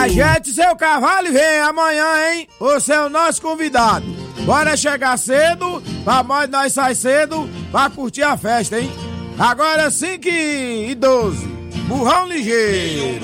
Ajeite seu cavalo e vem amanhã, hein? Você é o nosso convidado. Bora chegar cedo, pra nós sair cedo, pra curtir a festa, hein? Agora 5h12, burrão ligeiro.